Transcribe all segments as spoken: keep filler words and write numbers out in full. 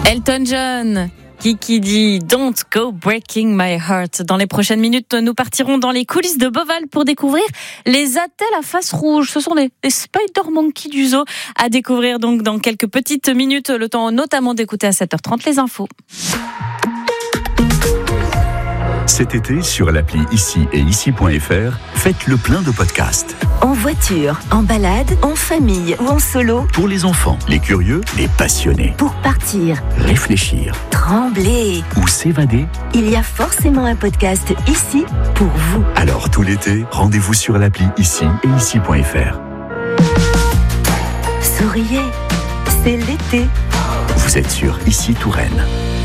Elton John, qui dit Don't Go Breaking My Heart. Dans les prochaines minutes, nous partirons dans les coulisses de Beauval pour découvrir les attelles à face rouge. Ce sont les, les Spider Monkey du zoo à découvrir donc dans quelques petites minutes. Le temps notamment d'écouter à sept heures trente les infos. Cet été, sur l'appli Ici et Ici point F R, faites le plein de podcasts. En voiture, en balade, en famille ou en solo. Pour les enfants, les curieux, les passionnés. Pour partir, réfléchir, trembler ou s'évader. Il y a forcément un podcast ici pour vous. Alors tout l'été, rendez-vous sur l'appli Ici et Ici point F R. Souriez, c'est l'été. Vous êtes sur Ici Touraine.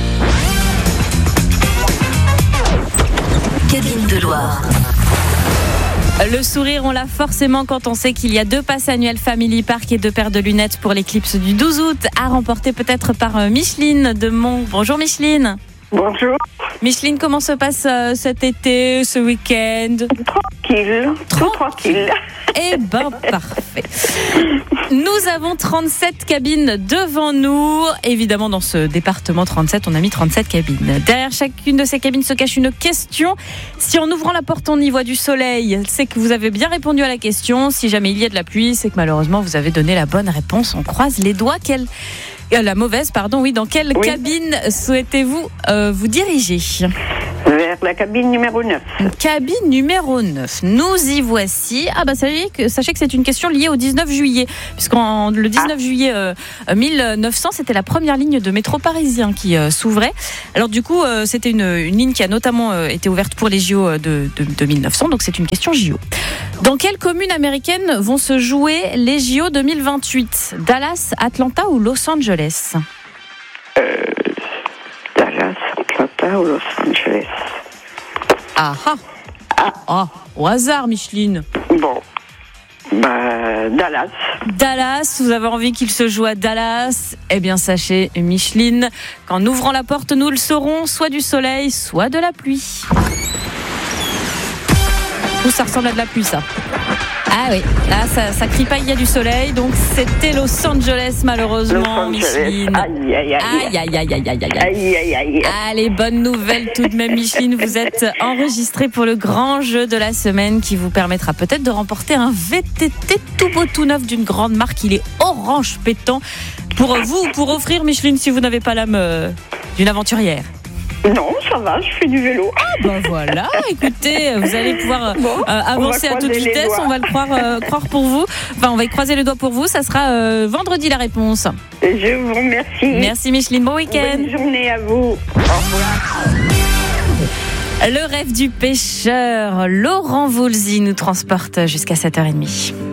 Cabine de Loire. Le sourire, on l'a forcément quand on sait qu'il y a deux passes annuelles Family Park et deux paires de lunettes pour l'éclipse du douze août à remporter peut-être par Micheline de Mont. Bonjour Micheline. Bonjour. Micheline, comment se passe euh, cet été, ce week-end ? Tranquille, tout tranquille. Eh ben, parfait. Nous avons trente-sept cabines devant nous. Évidemment, dans ce département trente-sept, on a mis trente-sept cabines. Derrière chacune de ces cabines se cache une question. Si en ouvrant la porte, on y voit du soleil, c'est que vous avez bien répondu à la question. Si jamais il y a de la pluie, c'est que malheureusement, vous avez donné la bonne réponse. On croise les doigts. Quelle... La mauvaise, pardon, oui. Dans quelle oui. cabine souhaitez-vous euh, vous diriger ? Vers la cabine numéro neuf. Cabine numéro neuf. Nous y voici. Ah bah sachez que, sachez que c'est une question liée au dix-neuf juillet. Puisqu'en le dix-neuf ah. juillet euh, mille neuf cents, c'était la première ligne de métro parisien qui euh, s'ouvrait. Alors du coup, euh, c'était une, une ligne qui a notamment euh, été ouverte pour les J O de, de, de mille neuf cents. Donc c'est une question J O. Dans quelle commune américaine vont se jouer les J O deux mille vingt-huit ? Dallas, Atlanta ou Los Angeles ? euh, Dallas, Atlanta ou Los Angeles. Ah ah. Ah, ah au hasard, Micheline. Bon. Bah, Dallas. Dallas, vous avez envie qu'il se joue à Dallas ? Eh bien, sachez, Micheline, qu'en ouvrant la porte, nous le saurons, soit du soleil, soit de la pluie. Ouh, ça ressemble à de la pluie, ça. Ah oui, là, ça, ça crie pas, il y a du soleil. Donc, c'était Los Angeles, malheureusement, Los Angeles. Micheline. Aïe, aïe, aïe. Aïe, aïe, aïe, aïe, aïe, aïe. Aïe, aïe, aïe. Allez, bonne nouvelle tout de même, Micheline. Vous êtes enregistrée pour le grand jeu de la semaine qui vous permettra peut-être de remporter un V T T tout beau, tout neuf d'une grande marque. Il est orange pétant. Pour vous, pour offrir, Micheline, si vous n'avez pas l'âme euh, d'une aventurière. Non, ça va, je fais du vélo. Ah ben voilà, écoutez, vous allez pouvoir bon, euh, avancer à toute vitesse, on va le croire, euh, croire pour vous. Enfin, on va y croiser les doigts pour vous, ça sera euh, vendredi la réponse. Je vous remercie. Merci Micheline, bon week-end. Bonne journée à vous. Au revoir. Le rêve du pêcheur, Laurent Voulzy nous transporte jusqu'à sept heures trente.